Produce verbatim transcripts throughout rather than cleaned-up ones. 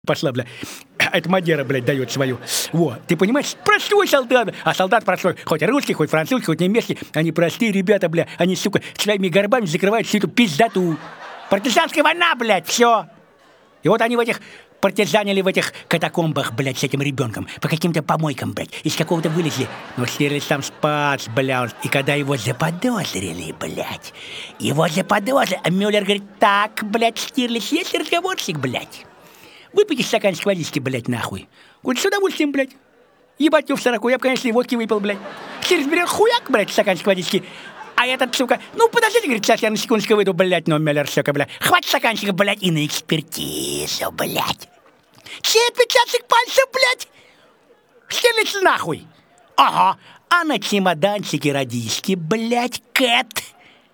Пошла, бля. Это Мадера, блядь, дает свою. Во, ты понимаешь, простой солдат. А солдат простой, хоть русский, хоть французский, хоть немецкий. Они простые ребята, бля. Они, сука, своими горбами закрывают всю эту пиздату. Партизанская война, блядь, все. И вот они в этих партизанили в этих катакомбах, блядь, с этим ребенком. По каким-то помойкам, блядь. Из какого-то вылезли. Но Штирлиц там спас, блядь. И когда его заподозрили, блядь. Его заподозрили. А Мюллер говорит, так, блядь, Штирлиц, есть разговорчик, блядь. Выпейте стаканчик водички, блядь, нахуй. Говорит, с удовольствием, блядь. Ебать его в сороку, я бы, конечно, и водки выпил, блядь. Штирлиц берет хуяк, блядь, стаканчик водички. А этот, сука, ну, подождите, говорит, сейчас я на секундочку выйду, блядь, но Мюллер, сука, блядь. Хватит стаканчика, блядь, и на экспертизу, блядь. Чей отпечаток пальцев, блядь? Штирлиц нахуй. Ага. А на чемоданчике радишки, блядь, Кэт.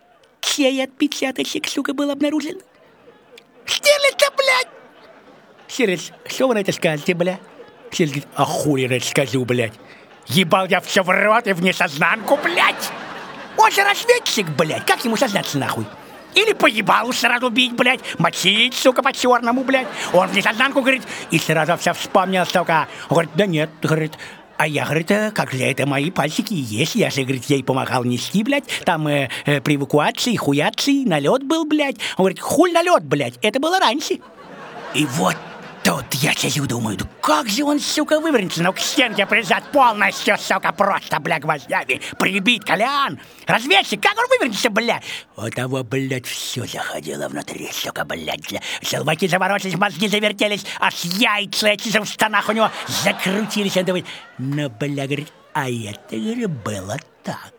Чей отпечаточек, сука, был обнаружен? Штирлица, блядь. Штирлиц, что вы на это скажете, бля? Штирлиц, а хуй я скажу, блядь. Ебал я все в рот и в несознанку, блядь. Он же разведчик, блядь. Как ему сознаться, нахуй? Или поебалу сразу бить, блядь. Мочить, сука, по-черному, блядь. Он в несознанку, говорит, и сразу все вспомнил, сука. Он говорит, да нет, говорит. А я, говорит, как же это мои пальчики и есть. Я же, говорит, ей помогал нести, блядь. Там э, э, при эвакуации, хуяции, налет был, блядь. Он говорит, хуль налет, блядь. Это было раньше. И вот тут я сижу, думаю, да как же он, сука, вывернется, ну к стенке прижат полностью, сука, просто, бля, гвоздями прибит, Колян. Разведчик, как он вывернется, бля? У того, блядь, все заходило внутри, сука, блядь. Желваки заворочились, мозги завертелись, аж яйца эти в штанах у него закрутились. Он думает, ну, бля, говорит, а это, говорит, было так.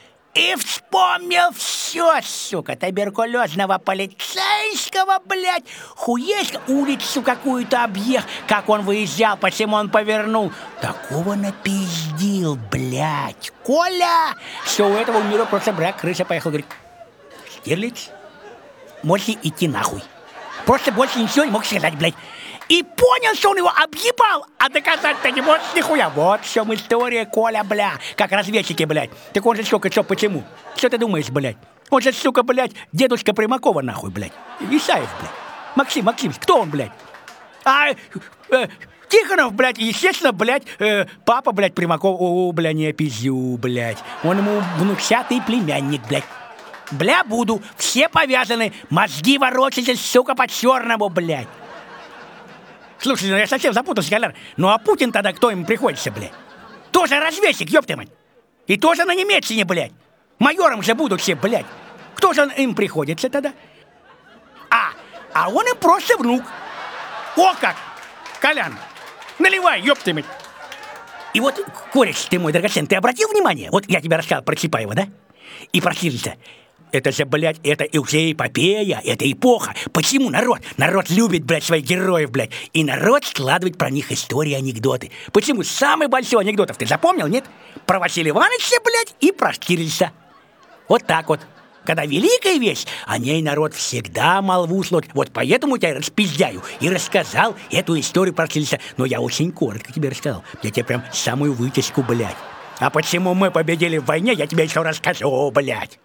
И вспомнил все, сука, туберкулезного полицейского, блядь, хуеська, улицу какую-то объехал, как он выезжал, почему он повернул. Такого напиздил, блядь. Коля! Все, у этого у мира просто, блядь, крыша поехала, говорит, Штирлиц, можете идти нахуй. Просто больше ничего не мог сказать, блядь. И понял, что он его объебал, а доказать-то не может нихуя. Вот в чем история, Коля, бля. Как разведчики, блядь. Так он же, сука, что, почему? Что ты думаешь, блядь? Он же, сука, блядь, дедушка Примакова, нахуй, блядь. Исаев, блядь. Максим, Максим, кто он, блядь? А, э, Тихонов, блядь, естественно, блядь, э, папа, блядь, Примаков. О, бля, не пизю, блядь. Он ему внучатый племянник, блядь. Бля, буду. Все повязаны. Мозги ворочаются, сука, по-черному, блядь. Слушай, ну я совсем запутался, Колян. Ну а Путин тогда кто ему приходится, блядь? Тоже разведчик, ёпта мать. И тоже на немецкине, блядь. Майором же будут все, блядь. Кто же им приходится тогда? А, а он им просто внук. О как! Колян, наливай, ёпта мать. И вот, кореш ты мой драгоценный, ты обратил внимание? Вот я тебе рассказал про Чапаева, да? И про Штирлица. Это же, блядь, это уже эпопея, это эпоха. Почему народ? Народ любит, блядь, своих героев, блядь. И народ складывает про них истории, анекдоты. Почему? Самый большой анекдотов ты запомнил, нет? Про Василия Ивановича, блядь, и про Штирлица. Вот так вот. Когда великая вещь, о ней народ всегда молву слушает. Вот поэтому я распиздяю и рассказал эту историю про Штирлица. Но я очень коротко тебе рассказал. Я тебе прям самую вытяжку, блядь. А почему мы победили в войне, я тебе еще расскажу, блядь.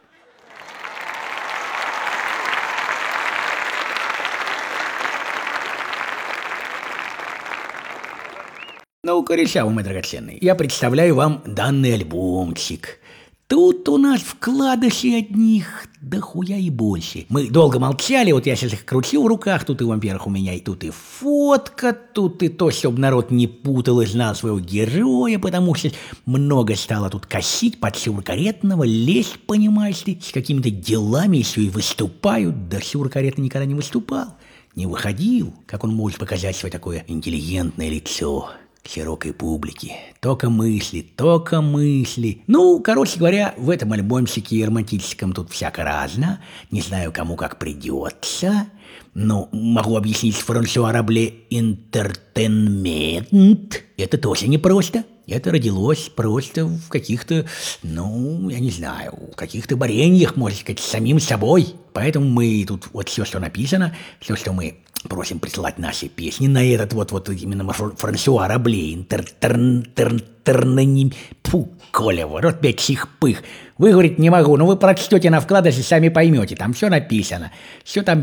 Ну, кореша, мой драгоценный, я представляю вам данный альбомчик. Тут у нас вкладыши одних дохуя и больше. Мы долго молчали, вот я сейчас их кручу в руках, тут и, во-первых, у меня и тут и фотка, тут и то, чтобы народ не путал и знал своего героя, потому что много стало тут косить под Сюр-Каретного, лезть, понимаешь ли, с какими-то делами еще и выступают. Да Сюр-Каретный никогда не выступал, не выходил. Как он может показать свое такое интеллигентное лицо широкой публике? Только мысли, только мысли. Ну, короче говоря, в этом альбомчике романтическом тут всяко разно. Не знаю, кому как придется. Но могу объяснить Франсуа Рабле «Интертейнмент». Это тоже непросто. Это родилось просто в каких-то, ну, я не знаю, в каких-то борениях, можно сказать, с самим собой. Поэтому мы тут вот все, что написано, все, что мы просим присылать наши песни на этот вот, вот именно Франсуа Рабле «Интертейнмент». Фу, Коля, вот опять чих-пых. Вы, говорит, не могу, но вы прочтете на вкладыше, сами поймете. Там все написано. Все там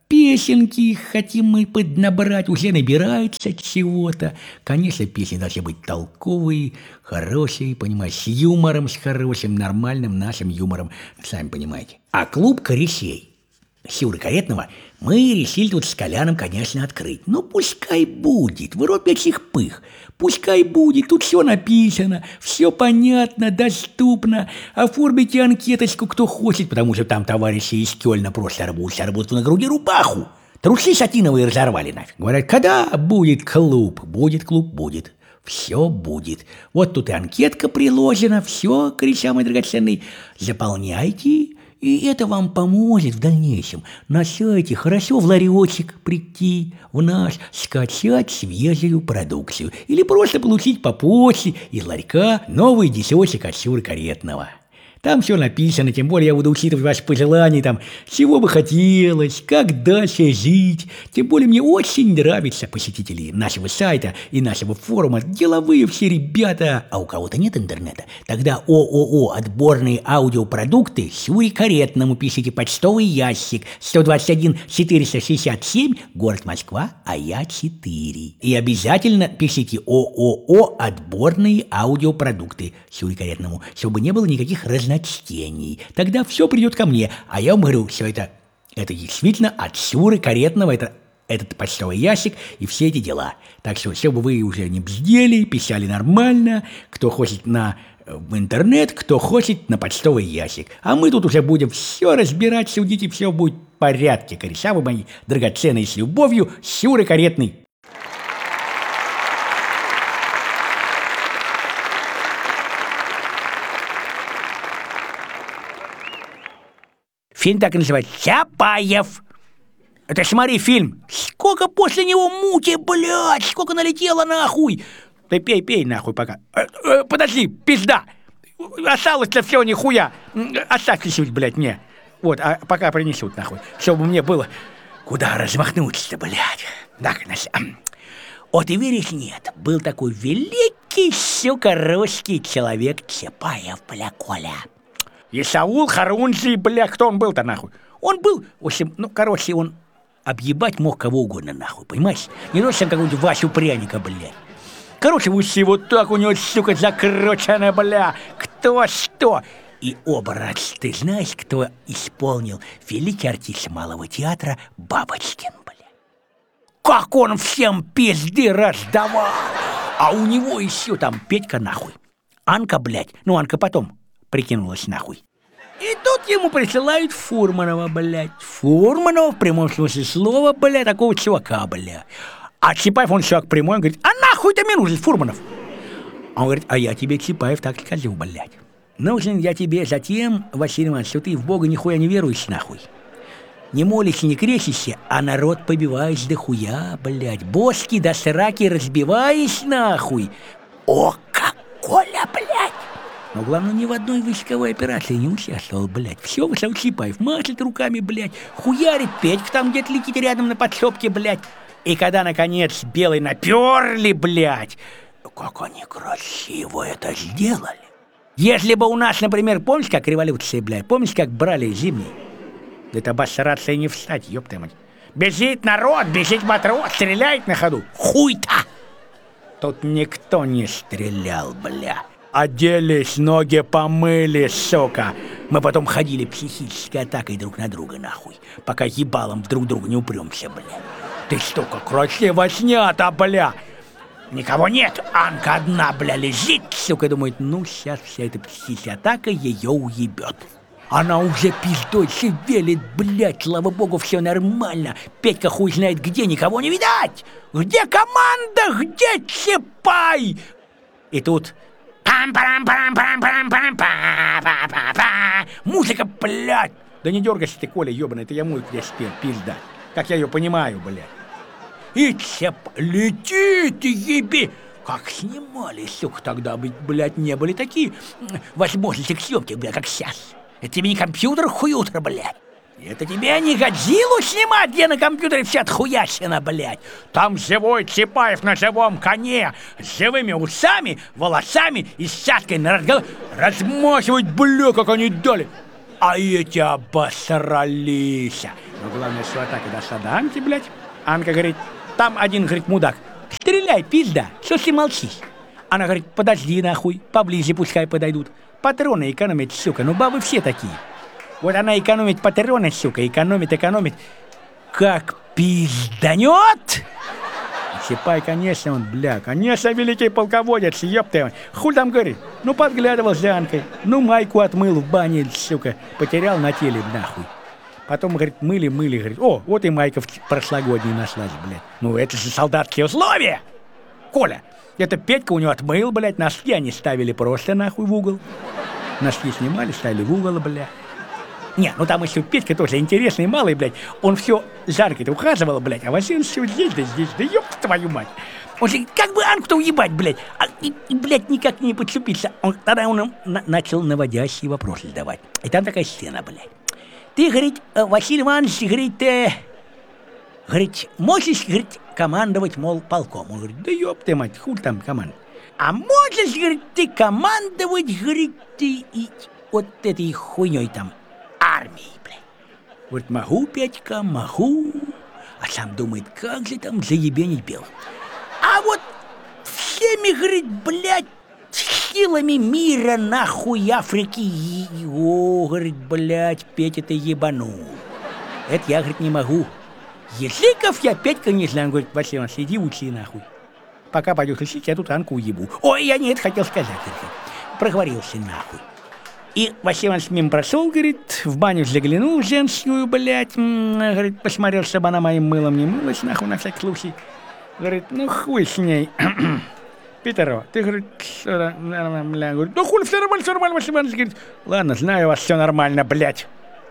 Песенки хотим мы поднабрать, уже набирается чего-то. Конечно, песни должны быть толковые, хорошие, понимаешь, с юмором, с хорошим, нормальным нашим юмором, сами понимаете. А клуб корешей Сюры Каретного мы решили тут с Коляном, конечно, открыть. Ну, пускай будет, в рот этих пых. Пускай будет, тут все написано, все понятно, доступно. Оформите анкеточку, кто хочет, потому что там товарищи из Кёльна просто рвутся, рвут на груди рубаху. Трусы сатиновые разорвали нафиг. Говорят, когда будет клуб? Будет клуб, будет. Все будет. Вот тут и анкетка приложена, все, кореша мои драгоценные, заполняйте. И это вам поможет в дальнейшем на сайте хорошо в ларечек прийти, в наш, скачать свежую продукцию или просто получить по почте из ларька новый десяточек от Сюры Каретного. Там все написано, тем более я буду учитывать ваши пожелания, там, чего бы хотелось, как дальше жить. Тем более мне очень нравятся посетители нашего сайта и нашего форума, деловые все ребята. А у кого-то нет интернета? Тогда ООО «Отборные аудиопродукты» Сюре Каретному пишите почтовый ящик сто двадцать один четыреста шестьдесят семь, город Москва, а я четыре. И обязательно пишите ООО «Отборные аудиопродукты» Сюре Каретному, чтобы не было никаких разночтений. Тогда все придет ко мне, а я вам говорю, все это, это действительно от Сюры Каретного, это этот почтовый ящик и все эти дела. Так что, чтобы вы уже не бздели, писали нормально, кто хочет на в интернет, кто хочет на почтовый ящик. А мы тут уже будем все разбирать, судить, и все будет в порядке. Кореша вы мои драгоценные, с любовью, Сюры Каретный. Фильм так и называется «Чапаев». Это смотри фильм. Сколько после него мути, блядь, сколько налетело нахуй. Ты пей, пей нахуй пока. Э, э, подожди, пизда. Осталось-то все нихуя. Оставь чуть-чуть, блядь, мне. Вот, а пока принесут нахуй. Чтобы мне было куда размахнуться-то, блядь. Так, вот и веришь, нет. Был такой великий, сука, русский человек Чапаев, бля, Коля. Исаул Харунжий, бля, кто он был-то, нахуй? Он был, в общем, ну, короче, он объебать мог кого угодно, нахуй, понимаешь? Не носит там какого-нибудь Васю Пряника, блядь. Короче, уси вот так у него, сука, закручено, бля, кто что. И образ, ты знаешь, кто исполнил? Великий артист Малого театра Бабочкин, бля. Как он всем пизды раздавал! А у него еще там Петька, нахуй. Анка, блядь, ну, Анка потом прикинулась нахуй. И тут ему присылают Фурманова, блядь. Фурманова, в прямом смысле слова, блядь, такого чувака, блядь. А Чапаев, он чувак прямой, он говорит, а нахуй ты мне нужен, Фурманов? Он говорит, а я тебе, Чапаев, так скажу, блядь. Нужен я тебе затем, Василий Иванович, что ты в Бога нихуя не веруешь, нахуй. Не молишься, не крестишься, а народ побиваешь до хуя, блядь. Бошки до сраки разбиваешь, нахуй. О, как Коля, блядь. Но главное, ни в одной войсковой операции не участвовал, блядь. Все вышел Чапаев, машет руками, блядь, хуярит, Петька там где-то летит рядом на подсобке, блядь. И когда, наконец, белые наперли, блядь, как они красиво это сделали. Если бы у нас, например, помнишь, как революция, блядь, помнишь, как брали зимний? Это обосраться и не встать, ёпта мать. Бежит народ, бежит матрос, стреляет на ходу. Хуй-то! Тут никто не стрелял, бля. Оделись, ноги помыли, сука. Мы потом ходили психической атакой друг на друга, нахуй, пока ебалом друг друга не упрёмся, бля. Ты что, как красиво снято, бля. Никого нет, Анка одна, бля, лежит, сука, думает, ну, сейчас вся эта психическая атака ее уебет. Она уже пиздой шевелит, блядь, слава богу, все нормально. Петька хуй знает где, никого не видать. Где команда, где Чапай? И тут... Музыка, блядь! Да не дергайся ты, Коля, ебаный, это я мой где спел, пизда. Как я ее понимаю, блядь. И Чап летит, еби! Как снимали, сука, тогда, блядь, не были такие возможности к съемке, блядь, как сейчас. Это тебе не компьютер хуютер, блядь. Это тебе не Годзиллу снимать, где на компьютере вся отхуячена, блядь. Там живой Чапаев на живом коне, с живыми усами, волосами и с сяткой на разговор. Размахивать, бля, как они дали. А эти обосрались. Но главное, что атака дошла до Анки, блядь. Анка говорит, там один, говорит, мудак. Стреляй, пизда, что ты молчишь? Она говорит, подожди нахуй, поближе пускай подойдут. Патроны экономить, сука, ну бабы все такие. Вот она экономит патроны, сука, экономит, экономит. Как пизданет! Чапай, конечно, он, бля, конечно, великий полководец, ёпта. Хуй там говорит, ну подглядывал за Анкой, ну майку отмыл в бане, сука, потерял на теле, нахуй. Потом, говорит, мыли, мыли, говорит, о, вот и майка прошлогодняя нашлась, блядь. Ну это же солдатские условия, Коля. Это Петька у него отмыл, блядь, носки они ставили просто нахуй в угол. Носки снимали, ставили в угол, блядь. Не, ну там еще Петька тоже интересный малый, блядь. Он все жарко-то ухаживал, блядь, а Василий все здесь, да здесь, да ёб твою мать. Он же как бы Анку-то уебать, блядь, а, и, и, блядь, никак не подступиться. Он, тогда он на, начал наводящие вопросы задавать. И там такая сцена, блядь. Ты, говорит, Василий Иванович, говорит, э, говорит, можешь, говорит, командовать, мол, полком. Он говорит, да ёб ты мать, хуй там команд. А можешь, говорит, ты командовать, говорит, ты и вот этой хуйней там, армией, блядь. Говорит, могу, Петька, могу. А сам думает, как же там заебенить белых. А вот всеми, говорит, блядь, силами мира, нахуй, Африки, и, о, говорит, блядь, Петя, ты ебанул. Это я, говорит, не могу. Языков я, Петька, не знаю. Он говорит, Василий Иванович, иди учи, нахуй. Пока пойдешь учить, я тут Анку уебу. Ой, я не это хотел сказать, говорит. Проговорился, нахуй. И Василий Иванович мимо прошел, говорит, в баню заглянул женскую, блядь, говорит, посмотрел, чтобы она моим мылом не мылась, нахуй, на всякий случай. Говорит, ну хуй с ней. Питерова, ты, говорит, что нормально, говорит, ну хуй, все нормально, все нормально, Василий Иванович, говорит, ладно, знаю у вас все нормально, блядь.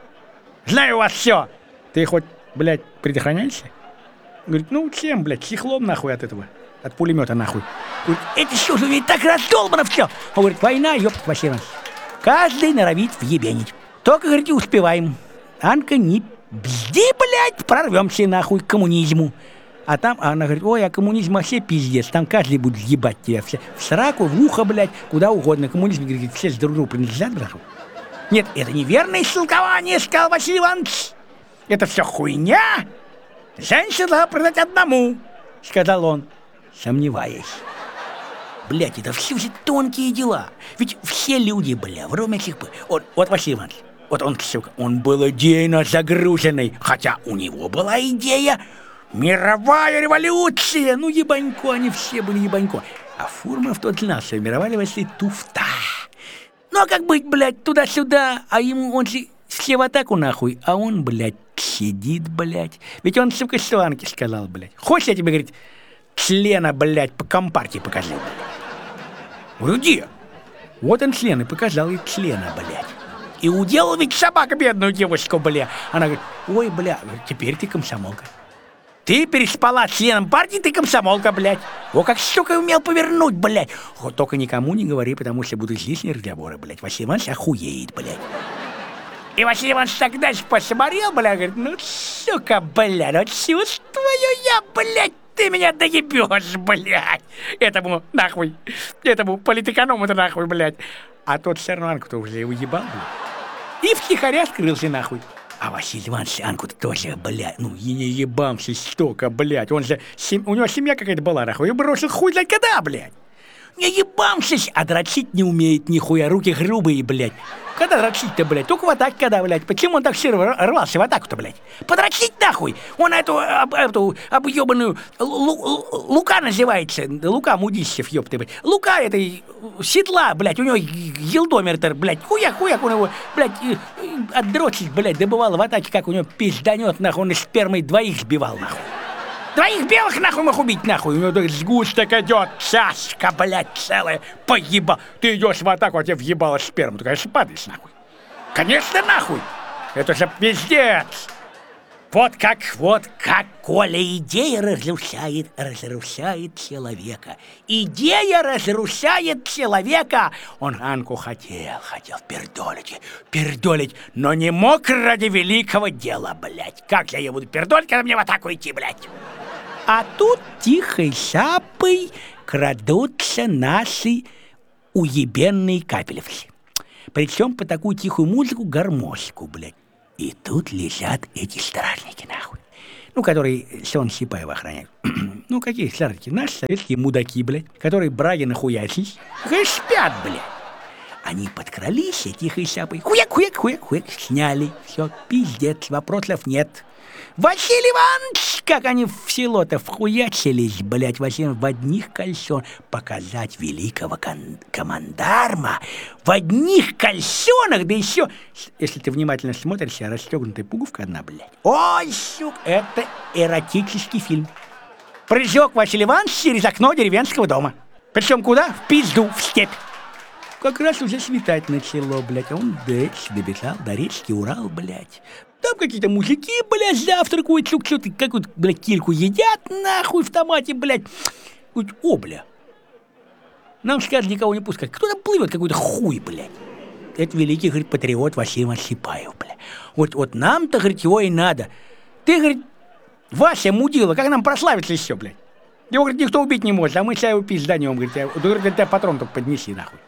Знаю у вас все. Ты хоть, блядь, предохраняешься? Говорит, ну чем, блядь, чехлом нахуй от этого, от пулемета нахуй. Говорит, это что же, ведь так раздолбано все. Он говорит, война, ёпт, Василий Иванович. Каждый норовит въебенить. Только, говорит, успеваем. Анка, не бзди, блядь, прорвемся нахуй к коммунизму. А там, а она говорит, ой, а коммунизм вообще пиздец. Там каждый будет ебать тебя все. В сраку, в ухо, блядь, куда угодно. Коммунизм, говорит, все друг другу принадлежат, блядь. Нет, это неверное истолкование, сказал Василий Иванович. Это все хуйня. Женщина должна продать одному, сказал он, сомневаясь. Блядь, это все же тонкие дела. Ведь все люди, бля, в роме всех... Вот, вот Василий Иванович, вот он, сука, он был идейно загруженный, хотя у него была идея мировая революция. Ну, ебанько, они все были ебанько. А Фурманов тот знал, что мировая революция туфта. Ну, а как быть, блядь, туда-сюда, а ему, он же все в атаку нахуй, а он, блядь, сидит, блядь. Ведь он, сука, что Анке сказал, блядь. Хочешь, я тебе, говорит, члена, блядь, по компартии покажу, блядь. Где? Вот он член и показал ей члена, блядь. И уделал ведь собака бедную девочку, бля. Она говорит, ой, бля, теперь ты комсомолка. Ты переспала с членом партии, ты комсомолка, блядь. О, как сука умел повернуть, блядь. Вот только никому не говори, потому что будут лишние разговоры, блядь. Василий Иванович охуеет, блядь. И Василий Иванович тогда же посмотрел, бля, говорит, ну, сука, бля, ну чувствую я, блядь. Ты меня доебешь, блядь! Этому, нахуй, этому политэконому-то нахуй, блядь. А тот все равно Анку-то уже его ебал, блядь. И втихаря скрылся, нахуй. А Василий Иванович Анку-то тоже, блядь, ну и не ебамся столько, блядь. Он же, сем... у него семья какая-то была, нахуй, и бросил хуй знать когда, блядь. Не ебамся, а дрочить не умеет нихуя, руки грубые, блядь. Когда дрочить-то, блядь? Только в атаке когда, блядь? Почему он так все рвался в атаку-то, блядь? Подрочить нахуй! Он эту, об, эту объебанную Лука называется. Лука Мудищев, ёпты, блядь. Лука этой седла, блядь, у него елдомертер, блядь. Хуяк-хуяк у него, блядь, отдрочить, блядь, добывал в атаке, как у него пизданет, нахуй, он из спермой двоих сбивал, нахуй. Двоих белых нахуй мог убить, нахуй. У него так сгусток идет, чашка, блядь, целая, поеба. Ты идешь в атаку, а тебе въебало сперму. Ты, конечно, падаешь, нахуй. Конечно, нахуй. Это же пиздец. Вот как, вот как, Коля, идея разрушает, разрушает человека. Идея разрушает человека. Он Анку хотел, хотел пердолить, пердолить, но не мог ради великого дела, блядь. Как я ее буду пердолить, когда мне в атаку идти, блядь? А тут тихой шапой крадутся наши уебенные капелевцы. Причем по такую тихую музыку, гармошку, блядь. И тут лежат эти стражники, нахуй. Ну, которые сон Сипаева охраняют. Ну, какие стражники? Наши советские мудаки, блядь, которые браги нахуячились. И спят, блядь. Они подкрались и тихой сяпой. Хуяк, хуяк, хуяк, хуяк. Сняли. Все, пиздец, вопросов нет. Василий Иванович, как они в село-то вхуячились, блядь, Василий в одних кальсон. Показать великого кон- командарма в одних кальсонах, да еще, если ты внимательно смотришь, расстегнутая пуговка одна, блядь. Ой, сука, это эротический фильм. Прыжок Василий Иванович через окно деревенского дома. Причем куда? В пизду, в степь. Как раз уже светать начало, блядь, а он дальше добежал до речки Урал, блядь. Там какие-то мужики, блядь, завтракают, что-то, какую-то, блядь, кильку едят, нахуй, в томате, блядь. Говорит, о, бля, нам, скажет, никого не пускать. Кто там плывет, какой-то хуй, блядь. Это великий, говорит, патриот Василий Иванович Сипаев, блядь. Вот, вот нам-то, говорит, его и надо. Ты, говорит, Вася, мудила, как нам прославиться еще, блядь? Его, говорит, никто убить не может, а мы себя его пизданем, говорит, я, говорит, тебя патрон только поднеси, нахуй.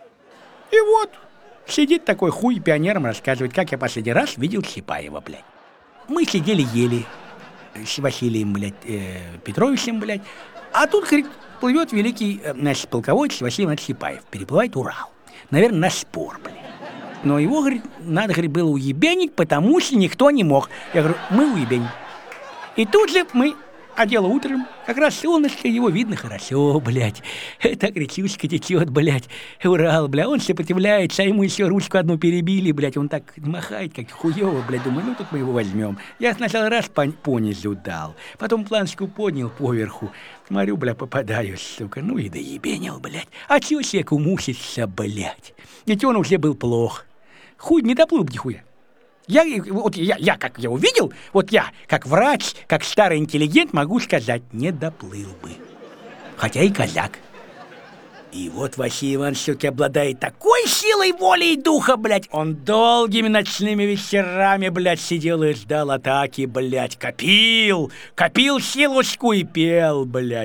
И вот, сидит такой хуй пионером, рассказывает, как я последний раз видел Сипаева, блядь. Мы сидели, ели с Василием, блядь, э, Петровичем, блядь. А тут, говорит, плывет великий, э, наш полководец Василий Иванович Сипаев. Переплывает Урал. Наверное, на спор, блядь. Но его, говорит, надо, говорит, было уебенить, потому что никто не мог. Я говорю, мы уебеним. И тут же мы... А дело утром, как раз солнышко, его видно хорошо, блядь. Так речушка течет, блядь. Урал, блядь, он сопротивляется, а ему еще ручку одну перебили, блядь. Он так махает, как хуёво, блядь. Думаю, ну тут мы его возьмем. Я сначала раз по, понизу дал, потом планочку поднял поверху. Смотрю, блядь, попадаю, сука. Ну и доебенил, блядь. А чего человеку мучиться, блядь? Ведь он уже был плох. Хуй не доплыл бы нихуя. Я, вот я, я, как я увидел, вот я, как врач, как старый интеллигент, могу сказать, не доплыл бы. Хотя и казак. И вот Василий Иванович все-таки обладает такой силой воли и духа, блядь. Он долгими ночными вечерами, блядь, сидел и ждал атаки, блядь. Копил, копил силушку и пел, блядь.